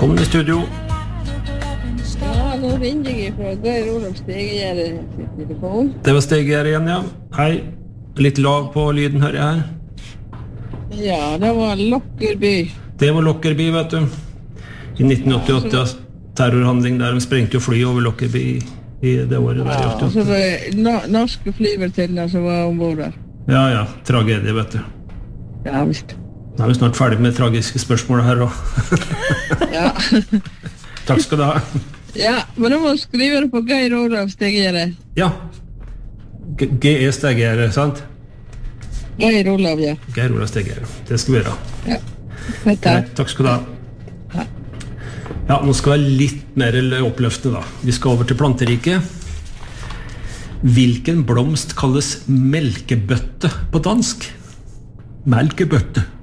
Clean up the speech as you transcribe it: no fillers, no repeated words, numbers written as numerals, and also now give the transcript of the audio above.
Velkommen I studio. Ja, nå ringer jeg fra Geir Olav Stegegjerde til telefon. Det var Stegegjerde igjen, ja. Hei. Litt lav på lyden, hører jeg her. Ja, det var Lockerby. Det var Lockerby, vet du. I 1988, terrorhandling der. De sprengte jo fly over Lockerby I det året der. Ja, så var det norske flyvertinner som var ombord der. Ja, tragedie, vet du. Ja, visst. Nå vi snart ferdig med tragiske spørsmål her også. Ja. Takk skal du ha. Ja, men da må du skrive det på Geir Olav Stegegjerde. Ja. G.E. Stegegjerde, sant? Geir Olav, ja. Geir Olav Stegegjerde. Det skal vi gjøre. Ja. Takk. Takk skal du ha. Ja, nå skal vi være litt mer oppløftende da. Vi skal over til planteriket. Hvilken blomst kalles melkebøtte på dansk? Melkebøtte.